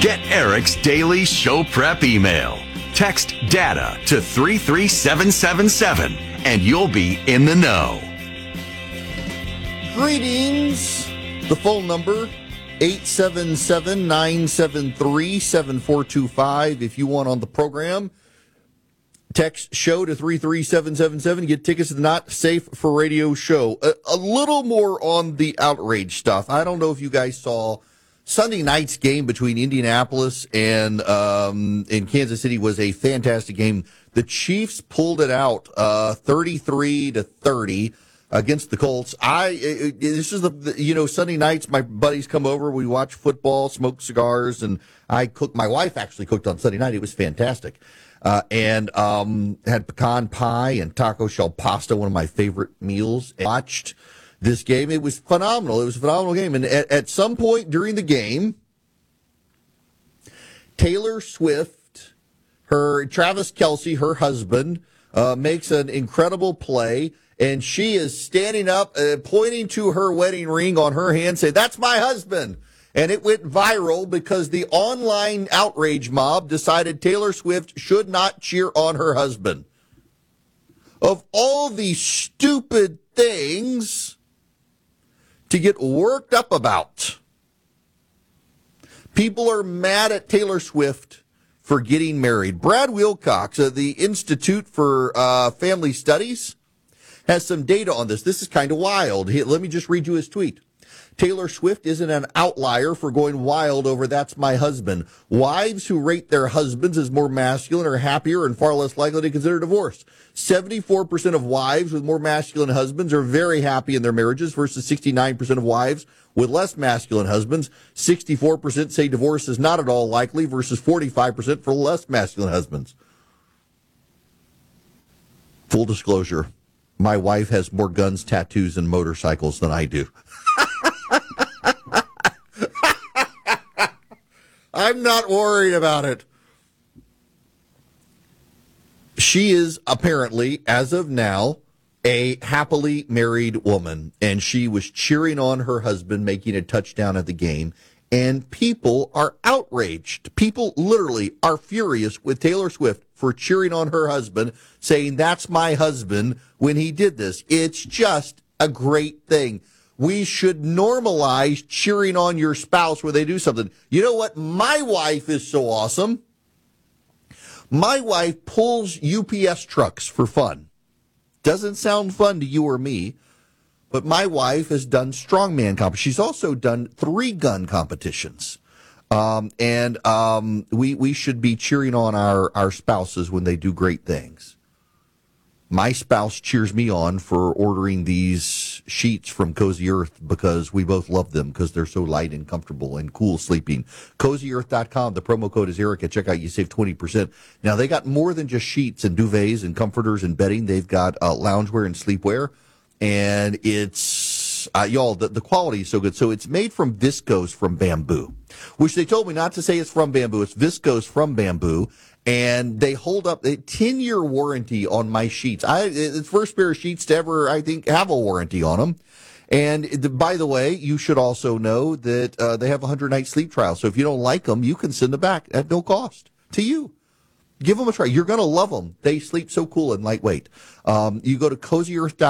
Get Eric's daily show prep email. Text DATA to 33777 and you'll be in the know. Greetings. The phone number, 877-973-7425. If you want on the program, text show to 33777. Get tickets to the Not Safe for Radio show. A little more on the outrage stuff. I don't know if you guys saw Sunday night's game between Indianapolis and Kansas City was a fantastic game. The Chiefs pulled it out 33-30 against the Colts. This is Sunday nights, my buddies come over, we watch football, smoke cigars, and I cook. My wife actually cooked on Sunday night. It was fantastic. And had pecan pie and taco shell pasta, one of my favorite meals. Watched this game. It was phenomenal. It was a phenomenal game. And at some point during the game, Taylor Swift, Travis Kelce, her husband, makes an incredible play. And she is standing up, pointing to her wedding ring on her hand, saying, "That's my husband." And it went viral because the online outrage mob decided Taylor Swift should not cheer on her husband. Of all these stupid things to get worked up about, people are mad at Taylor Swift for getting married. Brad Wilcox of the Institute for Family Studies has some data on this. This is kind of wild. Let me just read you his tweet. Taylor Swift isn't an outlier for going wild over "that's my husband." Wives who rate their husbands as more masculine are happier and far less likely to consider divorce. 74% of wives with more masculine husbands are very happy in their marriages versus 69% of wives with less masculine husbands. 64% say divorce is not at all likely versus 45% for less masculine husbands. Full disclosure, my wife has more guns, tattoos, and motorcycles than I do. I'm not worried about it. She is apparently, as of now, a happily married woman, and she was cheering on her husband making a touchdown at the game, and people are outraged. People literally are furious with Taylor Swift for cheering on her husband, saying, "That's my husband," when he did this. It's just a great thing. We should normalize cheering on your spouse when they do something. You know what? My wife is so awesome. My wife pulls UPS trucks for fun. Doesn't sound fun to you or me, but my wife has done strongman competitions. She's also done 3-gun competitions. We should be cheering on our spouses when they do great things. My spouse cheers me on for ordering these sheets from Cozy Earth because we both love them because they're so light and comfortable and cool sleeping. CozyEarth.com. The promo code is Eric. At checkout, you save 20%. Now, they got more than just sheets and duvets and comforters and bedding. They've got loungewear and sleepwear. And it's, the quality is so good. So it's made from viscose from bamboo, which they told me not to say it's from bamboo. It's viscose from bamboo. And they hold up a 10-year warranty on my sheets. It's the first pair of sheets to ever, I think, have a warranty on them. And by the way, you should also know that they have a 100-night sleep trial. So if you don't like them, you can send them back at no cost to you. Give them a try. You're going to love them. They sleep so cool and lightweight. You go to CozyEarth.com.